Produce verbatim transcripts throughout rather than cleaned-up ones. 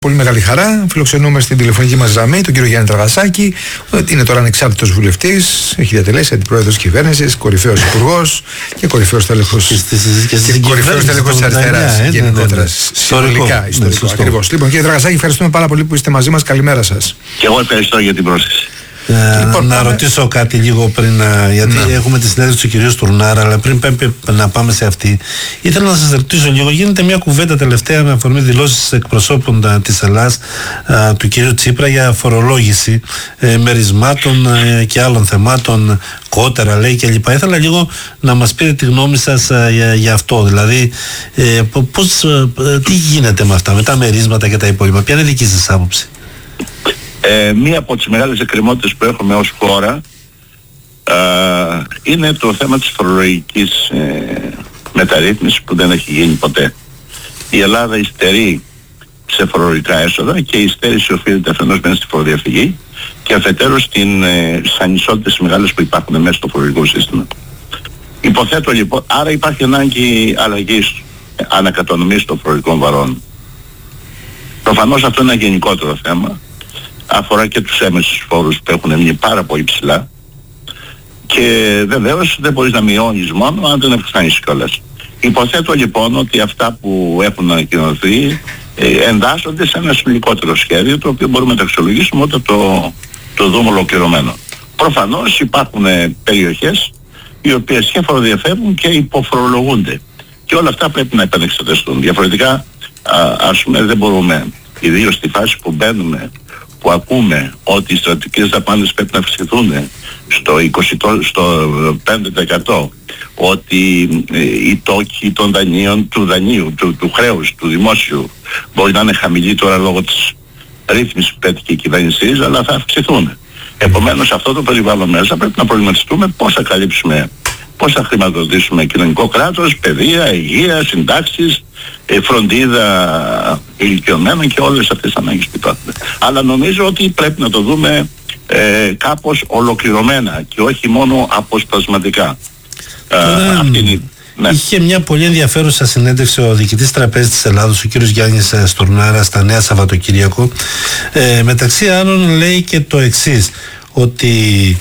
Πολύ μεγάλη χαρά. Φιλοξενούμε στην τηλεφωνική μας γραμμή τον κύριο Γιάννη Δραγασάκη. Είναι τώρα ανεξάρτητος βουλευτής. Έχει διατελέσει αντιπρόεδρος της κυβέρνησης, κορυφαίος υπουργός και κορυφαίος τέλεχος της αριστεράς. Γενικότερα. Συνολικά ιστορικό. Ακριβώς. Λοιπόν, κύριε Δραγασάκη, ευχαριστούμε πάρα πολύ που είστε μαζί μας. Καλημέρα σας. Και εγώ ευχαριστώ για την πρόσκληση. Ε, λοιπόν, να πάμε... ρωτήσω κάτι λίγο πριν, γιατί ναι. έχουμε τη συνέντευξη του κυρίου Στουρνάρα, αλλά πριν πρέπει να πάμε σε αυτή, ήθελα να σας ρωτήσω λίγο. Γίνεται μια κουβέντα τελευταία με αφορμή δηλώσεις εκπροσώπων της Ελλάδας, α, του κυρίου Τσίπρα, για φορολόγηση ε, μερισμάτων ε, και άλλων θεμάτων, κότερα λέει κλπ. Ήθελα λίγο να μας πείτε τη γνώμη σας α, για, για αυτό. Δηλαδή, ε, πώς, ε, τι γίνεται με αυτά, με τα μερίσματα και τα υπόλοιπα. Ποια είναι η δική σας άποψη? Ε, μία από τις μεγάλες εκκρεμότητες που έχουμε ως χώρα ε, είναι το θέμα της φορολογικής ε, μεταρρύθμισης που δεν έχει γίνει ποτέ. Η Ελλάδα υστερεί σε φορολογικά έσοδα και η υστέρηση οφείλεται αφενός μέσα στη φοροδιαφυγή και αφετέρου στην, ε, στις ανισότητες μεγάλες που υπάρχουν μέσα στο φορολογικό σύστημα. Υποθέτω λοιπόν, άρα υπάρχει ανάγκη αλλαγής, ε, ανακατανομής των φορολογικών βαρών. Προφανώς αυτό είναι ένα γενικότερο θέμα. Αφορά και τους έμεσους φόρους που έχουν μείνει πάρα πολύ ψηλά και βεβαίως δεν μπορείς να μειώνεις μόνο αν δεν αυξάνεις κιόλας. Υποθέτω λοιπόν ότι αυτά που έχουν ανακοινωθεί ε, εντάσσονται σε ένα συνολικότερο σχέδιο, το οποίο μπορούμε να το αξιολογήσουμε όταν το, το δούμε ολοκληρωμένο. Προφανώς υπάρχουν ε, περιοχές οι οποίες και φοροδιαφεύγουν και υποφορολογούνται και όλα αυτά πρέπει να επανεξεταστούν. Διαφορετικά α, ας πούμε δεν μπορούμε, ιδίως στη φάση που μπαίνουμε, που ακούμε ότι οι στρατιωτικές δαπάνες πρέπει να αυξηθούν στο, είκοσι, στο πέντε τοις εκατό, ότι ε, οι τόκοι των δανείων, του δανείου, του, του χρέους, του δημόσιου μπορεί να είναι χαμηλή τώρα λόγω της ρύθμισης που πέτυχε η κυβέρνηση, αλλά θα αυξηθούν. Επομένως σε αυτό το περιβάλλον μέσα πρέπει να προβληματιστούμε πώς θα καλύψουμε, πώς θα χρηματοδοτήσουμε κοινωνικό κράτος, παιδεία, υγεία, συντάξεις, φροντίδα ηλικιωμένων και όλες αυτές τις ανάγκες που υπάρχουν. Αλλά νομίζω ότι πρέπει να το δούμε ε, κάπως ολοκληρωμένα και όχι μόνο αποσπασματικά. Τώρα, αυτή είναι, ναι. Είχε μια πολύ ενδιαφέρουσα συνέντευξη ο διοικητής Τραπέζης της Ελλάδος, ο κύριος Γιάννης Στουρνάρα, στα Νέα Σαββατοκύριακο. Ε, μεταξύ άλλων λέει και το εξής, ότι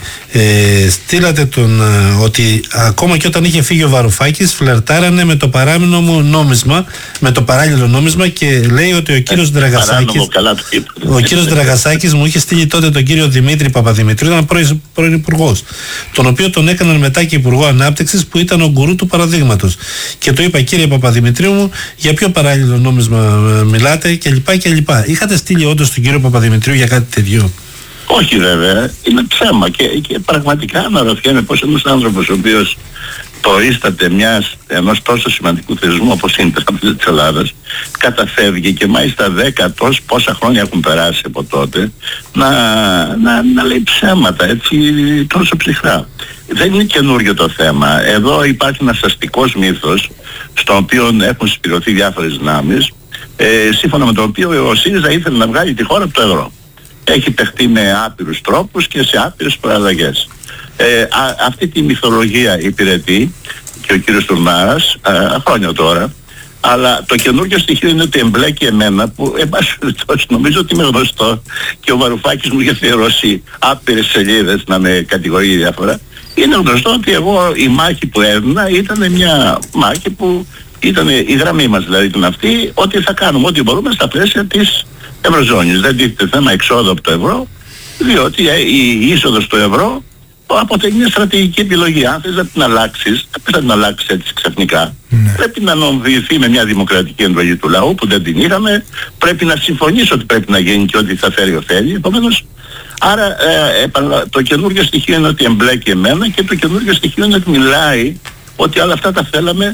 ε, στείλατε τον ε, ότι ακόμα και όταν είχε φύγει ο Βαρουφάκης φλερτάρανε με το παράμεινο νόμισμα, με το παράλληλο νόμισμα, και λέει ότι ο κύριος Δραγασάκης ο κύριος Δραγασάκης μου είχε στείλει τότε τον κύριο Δημήτρη Παπαδημητρίου, ήταν πρώην, πρώην υπουργός, τον οποίο τον έκαναν μετά και υπουργό ανάπτυξης, που ήταν ο γκουρού του παραδείγματος, και το είπα, κύριε Παπαδημητρίου μου, για ποιο παράλληλο νόμισμα μιλάτε κλπ. κλπ. Είχατε στείλει όντως τον κύριο Παπαδημητρίου για κάτι τέτοιο? Όχι βέβαια, είναι ψέμα και, και πραγματικά αναρωτιέμαι πώς ένας άνθρωπος ο οποίος προείσταται μιας, ενός τόσο σημαντικού θεσμού όπως είναι η Τράπεζα της Ελλάδας, καταφεύγει και μάλιστα δέκα τόσα πόσα χρόνια έχουν περάσει από τότε να, να, να λέει ψέματα έτσι τόσο ψυχρά. Δεν είναι καινούριο το θέμα. Εδώ υπάρχει ένας αστικός μύθος στον οποίο έχουν συσπηρωθεί διάφορες δυνάμεις, ε, σύμφωνα με το οποίο ο ΣΥΡΙΖΑ ήθελε να βγάλει τη χώρα από το ευρώ. Έχει παιχτεί με άπειρους τρόπους και σε άπειρες παραλλαγές. Ε, α, αυτή τη μυθολογία υπηρετεί και ο κύριος Στουρνάρας χρόνια τώρα, αλλά το καινούργιο στοιχείο είναι ότι εμπλέκει εμένα, που εν πάση περιπτώσει νομίζω ότι είμαι γνωστό και ο Βαρουφάκης μου είχε αφιερώσει άπειρες σελίδες να με κατηγορεί διάφορα. Είναι γνωστό ότι εγώ η μάχη που έδινα ήταν μια μάχη που ήταν η γραμμή μας, δηλαδή την αυτή, ότι θα κάνουμε ό,τι μπορούμε στα πλαίσια της Ευρωζώνης. Δεν τίθεται θέμα εξόδου από το ευρώ, διότι η είσοδος στο ευρώ αποτελεί μια στρατηγική επιλογή. Αν θες να την αλλάξεις, δεν θα την αλλάξεις έτσι ξαφνικά. Ναι. Πρέπει να νομοποιηθεί με μια δημοκρατική εντολή του λαού που δεν την είχαμε. Πρέπει να συμφωνήσω ότι πρέπει να γίνει και ότι θα φέρει ωφέλη. Επομένως, άρα ε, ε, το καινούργιο στοιχείο είναι ότι εμπλέκει εμένα, και το καινούργιο στοιχείο είναι ότι μιλάει ότι όλα αυτά τα θέλαμε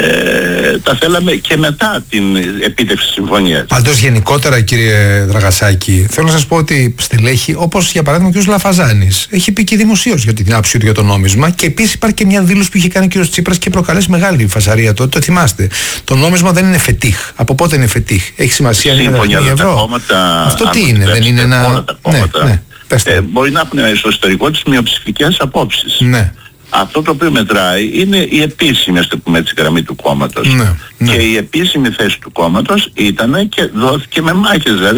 Ε, τα θέλαμε και μετά την επίτευξη συμφωνίας. Πάντως γενικότερα, κύριε Δραγασάκη, θέλω να σας πω ότι στελέχη όπως για παράδειγμα ο κ. Λαφαζάνης έχει πει και δημοσίως για την άποψή του για το νόμισμα, και επίσης υπάρχει και μια δήλωση που είχε κάνει ο κ. Τσίπρας και προκαλέσει μεγάλη φασαρία τότε, το θυμάστε. Το νόμισμα δεν είναι φετίχ. Από πότε είναι φετίχ? Έχει σημασία να είναι ευρώ? Κόμματα, αυτό τι είναι? Δεν είναι ένα... Όλα τα κόμματα, ναι, ναι, ε, μπορεί να έχουν στο εσωτερικό της μειοψηφικές απόψεις. Ναι. Αυτό το οποίο μετράει είναι η επίσημη, ας το πούμε έτσι, γραμμή του κόμματος. Ναι, ναι. Και η επίσημη θέση του κόμματος ήταν και δόθηκε με μάχες. Δηλαδή